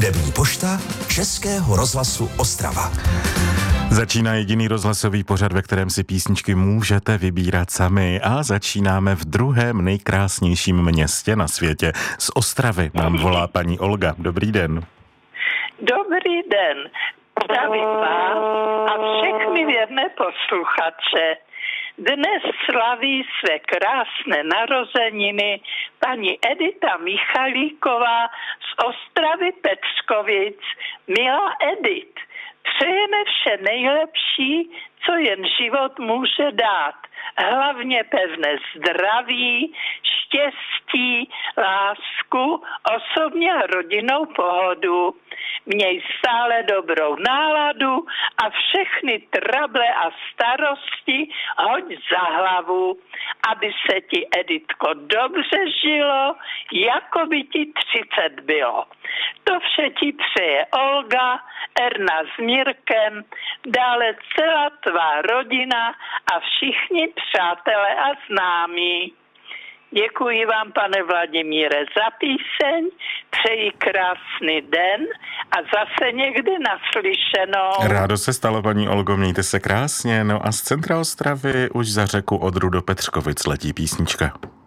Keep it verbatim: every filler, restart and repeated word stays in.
Hudební pošta Českého rozhlasu Ostrava. Začíná jediný rozhlasový pořad, ve kterém si písničky můžete vybírat sami, a začínáme v druhém nejkrásnějším městě na světě. Z Ostravy nám volá paní Olga. Dobrý den. Dobrý den. Zdravím vás a všechny věrné posluchače. Dnes slaví své krásné narozeniny paní Edita Michalíková z Ostravy Petřkovic. Milá Edit, přejeme vše nejlepší, co jen život může dát. Hlavně pevné zdraví, štěstí, lásku, osobně a rodinnou pohodu. Měj stále dobrou náladu a všechny trable a starosti hoď za hlavu, aby se ti, Editko, dobře žilo, jako by ti třicet bylo. To vše ti přeje Olga, Erna s Mirkem, dále celá tvá rodina a všichni přátelé a známí. Děkuji vám, pane Vladimíre, za píseň, přeji krásný den a zase někdy naslyšenou. Rádo se stalo, paní Olgo, mějte se krásně. No a z centra Ostravy už za řeku Odru do Petřkovic letí písnička.